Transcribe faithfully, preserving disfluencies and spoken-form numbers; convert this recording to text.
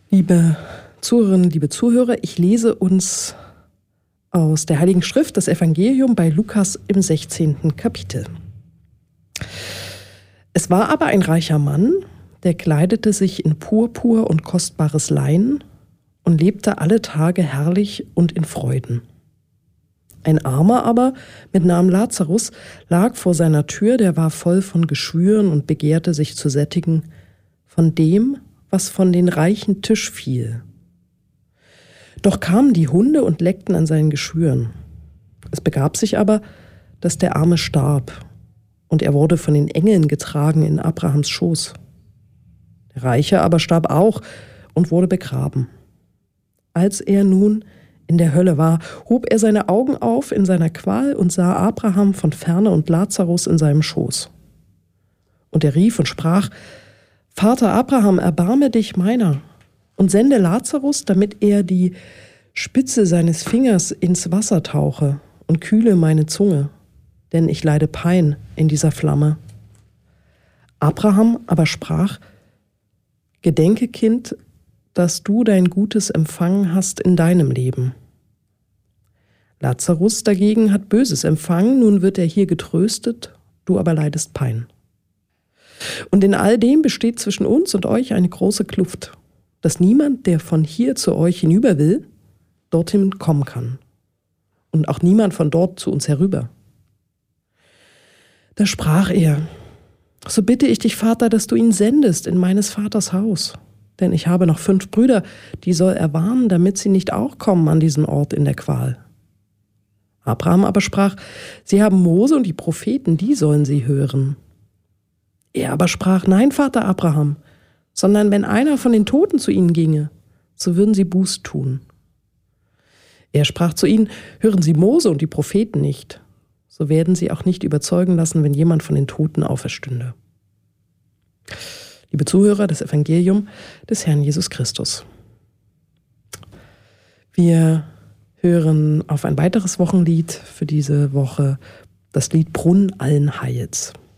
Liebe Zuhörerinnen, liebe Zuhörer, ich lese uns aus der Heiligen Schrift das Evangelium bei Lukas im sechzehnten Kapitel. Es war aber ein reicher Mann, der kleidete sich in Purpur und kostbares Lein und lebte alle Tage herrlich und in Freuden. Ein Armer aber mit Namen Lazarus lag vor seiner Tür, der war voll von Geschwüren und begehrte sich zu sättigen von dem, was von den reichen Tisch fiel. Doch kamen die Hunde und leckten an seinen Geschwüren. Es begab sich aber, dass der Arme starb, und er wurde von den Engeln getragen in Abrahams Schoß. Der Reiche aber starb auch und wurde begraben. Als er nun in der Hölle war, hob er seine Augen auf in seiner Qual und sah Abraham von ferne und Lazarus in seinem Schoß. Und er rief und sprach: Vater Abraham, erbarme dich meiner und sende Lazarus, damit er die Spitze seines Fingers ins Wasser tauche und kühle meine Zunge, denn ich leide Pein in dieser Flamme. Abraham aber sprach: Gedenke, Kind, dass du dein Gutes empfangen hast in deinem Leben. Lazarus dagegen hat Böses empfangen, nun wird er hier getröstet, du aber leidest Pein. Und in all dem besteht zwischen uns und euch eine große Kluft, dass niemand, der von hier zu euch hinüber will, dorthin kommen kann. Und auch niemand von dort zu uns herüber. Da sprach er: So bitte ich dich, Vater, dass du ihn sendest in meines Vaters Haus. Denn ich habe noch fünf Brüder, die soll er warnen, damit sie nicht auch kommen an diesen Ort in der Qual. Abraham aber sprach: Sie haben Mose und die Propheten, die sollen sie hören. Er aber sprach: Nein, Vater Abraham, sondern wenn einer von den Toten zu ihnen ginge, so würden sie Buß tun. Er sprach zu ihnen: Hören Sie Mose und die Propheten nicht, so werden sie auch nicht überzeugen lassen, wenn jemand von den Toten auferstünde. Liebe Zuhörer, das Evangelium des Herrn Jesus Christus. Wir hören auf ein weiteres Wochenlied für diese Woche, das Lied Brunnen allen Heils.